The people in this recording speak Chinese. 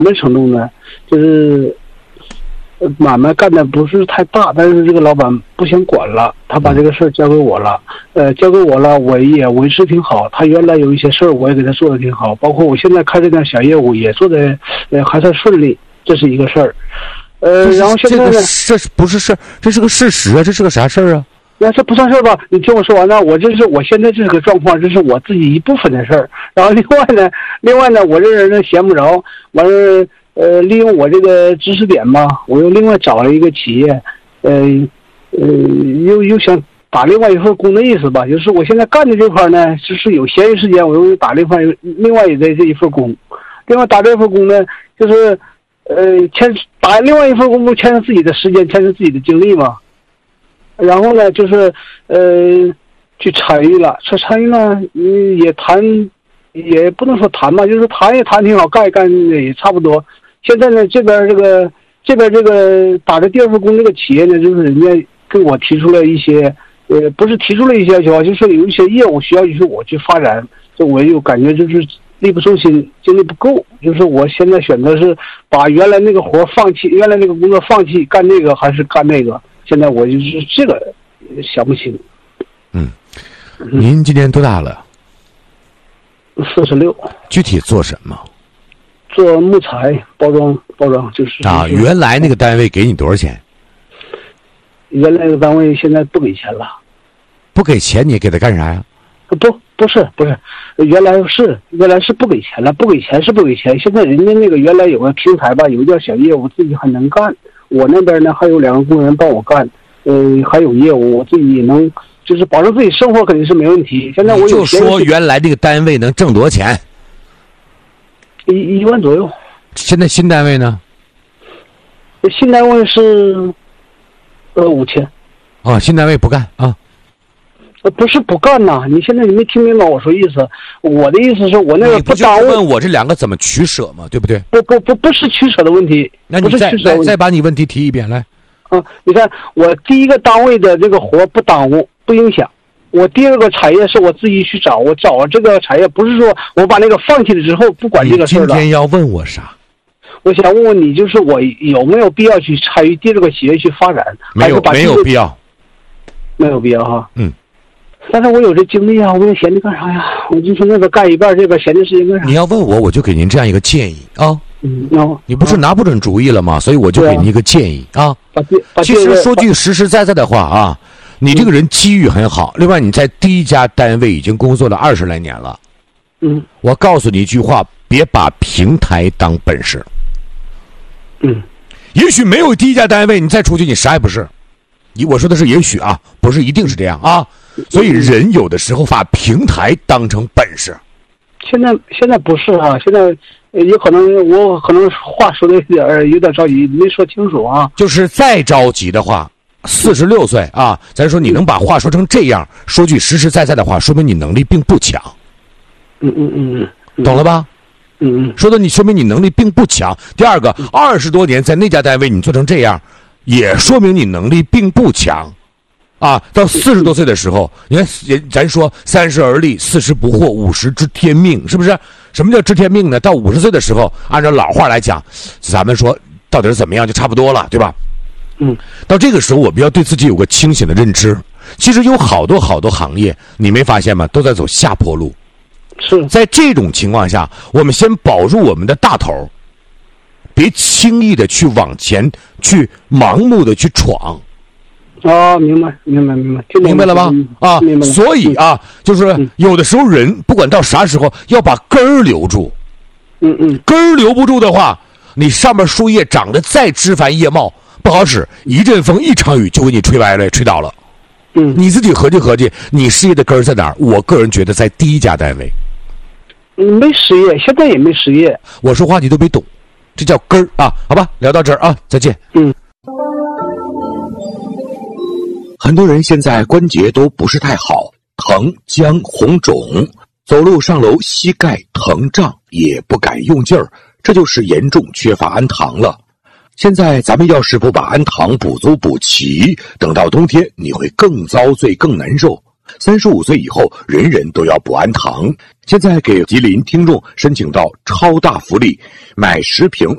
么程度呢？就是买卖干的不是太大，但是这个老板不想管了，他把这个事儿交给我了。交给我了，我也维持挺好。他原来有一些事儿，我也给他做的挺好，包括我现在开这点小业务也做的还算顺利，这是一个事儿。然后现在呢， 这不是事儿，这是个事实啊，这是个啥事儿啊？ 那这不算事儿吧？你听我说完了，我现在这个状况，这是我自己一部分的事儿。然后另外呢，我这人呢闲不着，完了利用我这个知识点吧，我又另外找了一个企业，又想打另外一份工的意思吧，就是我现在干的这块呢，就是有闲余时间，我又打另外一个这一份工，另外打这份工呢，就是打另外一份工不牵扯自己的时间，牵扯自己的精力嘛。然后呢，就是去参与了，也谈，也不能说谈吧，就是谈也谈挺好，干也干也差不多。现在呢，这边这个打的第二份工这个企业呢，就是人家跟我提出了一些，不是提出了一些要求，就是有一些业务需要我去发展，这我又感觉就是力不从心，精力不够，就是我现在选择是把原来那个活放弃，原来那个工作放弃，干这个还是干那个。现在我就是这个想不清。 您今年多大了 ？46。 具体做什么？ 做木材包装，就是啊。原来那个单位给你多少钱？ 原来那个单位现在不给钱了。 不给钱你给他干啥呀？ 不是，原来是不给钱了，不给钱。现在人家那个原来有个平台吧，有一点小业务自己还能干。我那边呢还有2个工人帮我干，还有业务，我自己也能，就是保证自己生活肯定是没问题。现在我就说原来那个单位能挣多少钱 ？1万左右。 现在新单位呢？ 新单位是5000。 啊，新单位不干啊？ 不是不干呐，你现在你没听明白我说意思？我的意思是我那个不耽误。问我这2个怎么取舍嘛，对不对？ 不是取舍的问题。 那你再把你问题提一遍来。 你看我第一个单位的这个活不耽误不影响，我第二个产业是我自己去找，我找这个产业不是说我把那个放弃了之后不管这个事了。 你今天要问我啥？ 我想问问你，就是我有没有必要去参与第二个企业去发展？ 没有必要。 没有必要哈。但是我有这精力啊，我也闲着干啥呀？我就从那边干一半，这边闲着时间干啥？ 你要问我，我就给您这样一个建议啊。你不是拿不准主意了吗？所以我就给您一个建议啊。其实说句实在的话啊，你这个人机遇很好，另外你在第一家单位已经工作了20来年了。我告诉你一句话，别把平台当本事。也许没有第一家单位，你再出去你啥也不是。我说的是也许啊，不是一定是这样啊。所以人有的时候把平台当成本事。 现在不是啊，现在有可能我话说的有点着急，没说清楚啊。 就是再着急的话，46岁啊，咱说你能把话说成这样，说句实在的话，说明你能力并不强。懂了吧？说明你能力并不强。第二个，20多年在那家单位你做成这样，也说明你能力并不强。到40多岁的时候，你看咱说30而立，40不惑，50知天命，是不是？什么叫知天命呢？到50岁的时候，按照老话来讲，咱们说到底是怎么样就差不多了，对吧？到这个时候我们要对自己有个清醒的认知。其实有好多行业，你没发现吗？都在走下坡路。 是在这种情况下，我们先保住我们的大头，别轻易的去往前，去盲目的去闯。 明白了吧？ 明白了。所以就是有的时候人不管到啥时候要把根儿留住。根儿留不住的话，你上面树叶长得再枝繁叶茂，不好使，一阵风一场雨就给你吹歪了，吹倒了。你自己合计，你事业的根儿在哪儿？我个人觉得在第一家单位。 没失业，现在也没失业。 我说话你都没懂，这叫根儿啊。好吧，聊到这儿啊，再见。很多人现在关节都不是太好，疼、僵、红肿，走路上楼膝盖疼胀，也不敢用劲儿，这就是严重缺乏氨糖了。现在咱们要是不把氨糖补足补齐，等到冬天你会更遭罪更难受。35岁以后人人都要补氨糖。现在给吉林听众申请到超大福利，买10瓶